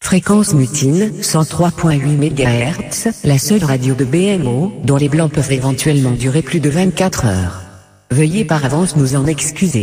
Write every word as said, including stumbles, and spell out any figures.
Fréquence mutine, cent trois virgule huit mégahertz, la seule radio de B M O, dont les blancs peuvent éventuellement durer plus de vingt-quatre heures. Veuillez par avance nous en excuser.